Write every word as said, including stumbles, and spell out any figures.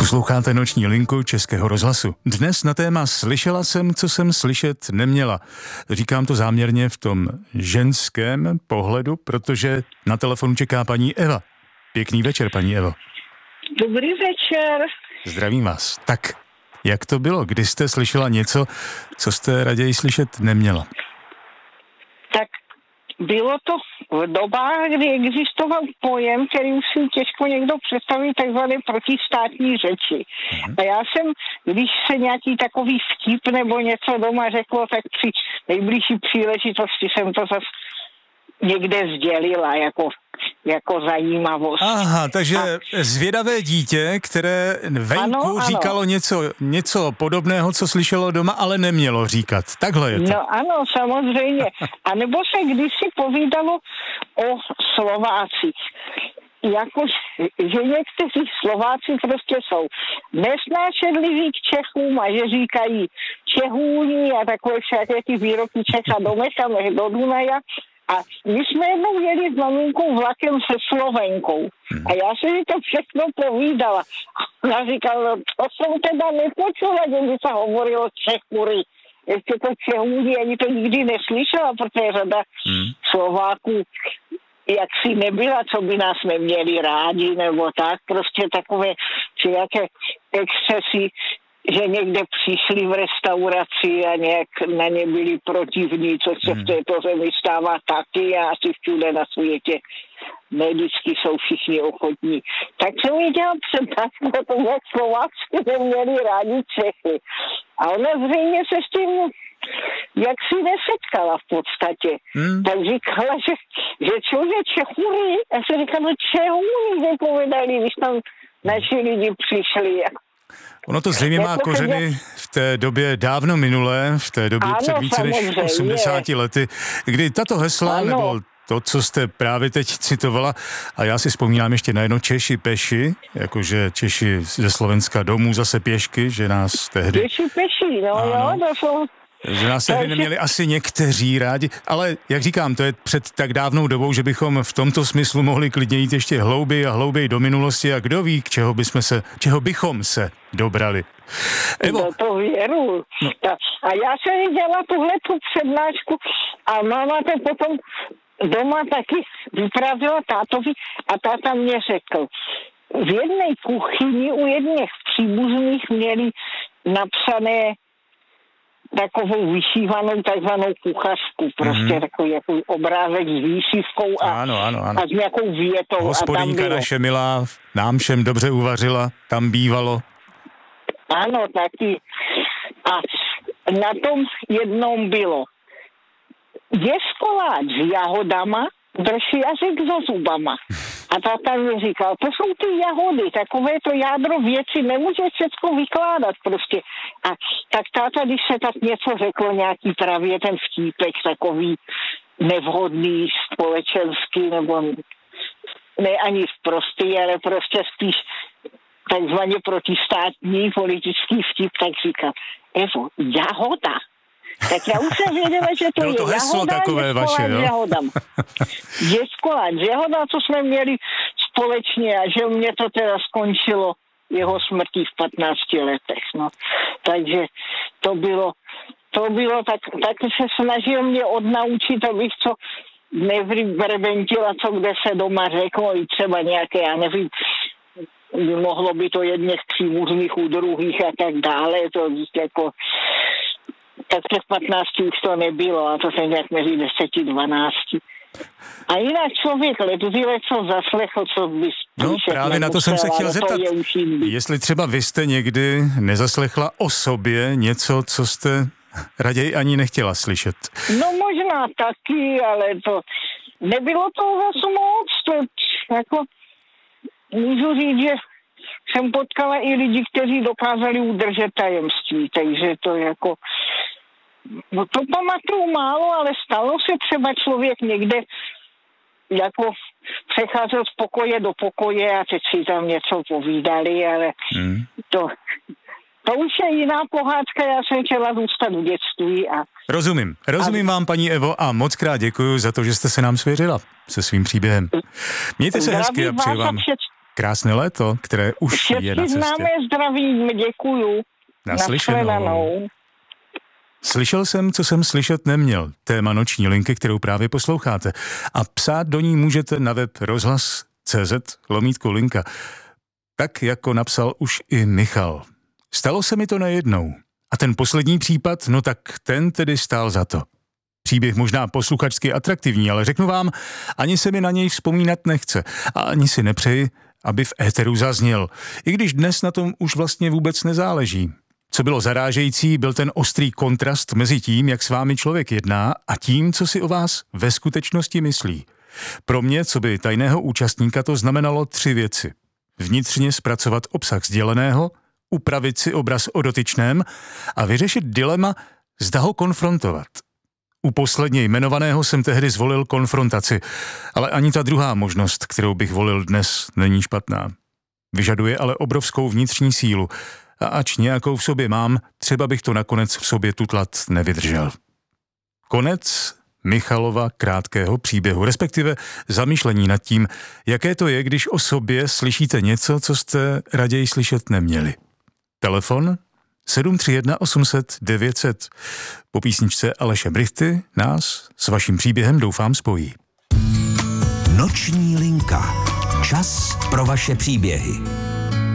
Posloucháte Noční linku Českého rozhlasu. Dnes na téma Slyšela jsem, co jsem slyšet neměla. Říkám to záměrně v tom ženském pohledu, protože na telefonu čeká paní Eva. Pěkný večer, paní Evo. Dobrý večer. Zdravím vás. Tak, jak to bylo? Kdy jste slyšela něco, co jste raději slyšet neměla? Tak bylo to v dobách, kdy existoval pojem, který už si těžko někdo představí, takzvané protistátní řeči. Hmm. A já jsem, když se nějaký takový vtip nebo něco doma řeklo, tak při nejbližší příležitosti jsem to zase někde sdělila jako, jako zajímavost. Aha, takže a... zvědavé dítě, které venku ano, ano. říkalo něco, něco podobného, co slyšelo doma, ale nemělo říkat. Takhle je to. No ano, samozřejmě. A nebo se kdysi povídalo o Slovácích. Jako, že někteří Slováci prostě jsou nesnášenliví k Čechům a že říkají Čehůni a takové všaké ty výroky Čech a domechamech do Dunaja. A my jsme jednou jeli s maminkou vlakem se Slovenkou. A já jsem si to všechno povídala. A ona říkala, no to jsem teda nepočula, že by se hovorilo Čechury. Ještě to Čehůni ani to nikdy neslyšela, protože řada hmm. Slováků jak si nebyla, co by nás neměli rádi, nebo tak. Prostě takové nějaké excesy, že někde přišli v restauraci a nějak na ně byli protivní, což se hmm. v této zemi stává taky a asi všude na světě. Ne vždycky jsou všichni ochotní. Tak jsem mi dělal přednášku, to jak Slováci neměli rádi Čechy. A ona zřejmě se s tím jak si nesetkala v podstatě. Hmm. Tak říkala, že, že člověk Čechury, a se říkala, no Čehůni nepovedali, když tam naši lidi přišli. Ono to zřejmě má kořeny v té době dávno minulé, v té době ano, před více než osmdesáti lety, kdy tato hesla, ano. nebo to, co jste právě teď citovala, a já si vzpomínám ještě na jedno Češi peši, jakože Češi ze Slovenska domů zase pěšky, že nás tehdy... Češi peši, no ano, jo, to jsou... Že nás tehdy neměli asi někteří rádi, ale jak říkám, to je před tak dávnou dobou, že bychom v tomto smyslu mohli klidně jít ještě hlouběji a hlouběji do minulosti a kdo ví, k čeho, bychom se, čeho bychom se dobrali. Evo. No to věru. No. A já jsem dělala tuhletu přednášku a máma to potom doma taky vyprávěla tátovi a táta mě řekl, v jedné kuchyni u jedných příbuzných měli napsané takovou vyšívanou takzvanou kuchařku, prostě mm-hmm. takový jako obrázek s výšivkou a, ano, ano, ano. a s nějakou větou. Hospodýnka naše milá nám všem dobře uvařila, tam bývalo. Ano, taky. A na tom jednom bylo jest koláč s jahodama, drž jazyk za zubama. A táta mi říkal, to jsou ty jahody, takové to jádro věci, nemůže všechno vykládat prostě. A tak táta, když se tak něco řeklo, nějaký právě ten vtípek takový nevhodný, společenský, nebo ne ani prostý, ale prostě spíš takzvaně protistátní politický vtip, tak říkal, Evo, jahoda. Tak já už jsem věděla, že to bylo je to heslo jahoda, takové vaše, jo? Je skoláč z jahoda, co jsme měli společně a že mě to teda skončilo jeho smrtí v patnácti letech, no. Takže to bylo, to bylo tak, tak se snažil mě odnaučit, abych co nevrbentila, co kde se doma řeklo, i třeba nějaké, já nevím, mohlo by to jedněch příbuzných u druhých a tak dále, to jako... Tak těch patnácti už to nebylo a to jsem nějak mezi deseti, dvanácti. A jinak člověk ledvile co zaslechl, co by No právě na to jsem se chtěl zeptat, jestli třeba vy jste někdy nezaslechla o sobě něco, co jste raději ani nechtěla slyšet. No možná taky, ale to nebylo to zase moc, to jako můžu říct, že jsem potkala i lidi, kteří dokázali udržet tajemství, takže to jako, no to pamatuju málo, ale stalo se třeba člověk někde jako přecházel z pokoje do pokoje a teď si tam něco povídali, ale hmm. to, to už je jiná pohádka, já jsem chtěla zůstat v dětství. A, rozumím, rozumím a... vám, paní Evo, a moc krát děkuji za to, že jste se nám svěřila se svým příběhem. Mějte se hezky a přeji vám. krásné léto, které už Všetky je na cestě. známé zdravím, děkuju. Naslyšenou. Slyšel jsem, co jsem slyšet neměl. Téma noční linky, kterou právě posloucháte. A psát do ní můžete na web rozhlas tečka cé zet lomítko linka. Tak, jako napsal už i Michal. Stalo se mi to nejednou. A ten poslední případ, no tak ten tedy stál za to. Příběh možná posluchačsky atraktivní, ale řeknu vám, ani se mi na něj vzpomínat nechce. A ani si nepřeji, aby v éteru zazněl. I když dnes na tom už vlastně vůbec nezáleží. Co bylo zarážející, byl ten ostrý kontrast mezi tím, jak s vámi člověk jedná, a tím, co si o vás ve skutečnosti myslí. Pro mě, co by tajného účastníka, to znamenalo tři věci. Vnitřně zpracovat obsah sděleného, upravit si obraz o dotyčném a vyřešit dilema, zda ho konfrontovat. U posledně jmenovaného jsem tehdy zvolil konfrontaci, ale ani ta druhá možnost, kterou bych volil dnes, není špatná. Vyžaduje ale obrovskou vnitřní sílu a ač nějakou v sobě mám, třeba bych to nakonec v sobě tutlat nevydržel. Konec Michalova krátkého příběhu, respektive zamýšlení nad tím, jaké to je, když o sobě slyšíte něco, co jste raději slyšet neměli. Telefon sedm tři jedna osm set devět set. Po písničce Aleše Brychty nás s vaším příběhem doufám spojí. Noční linka. Čas pro vaše příběhy.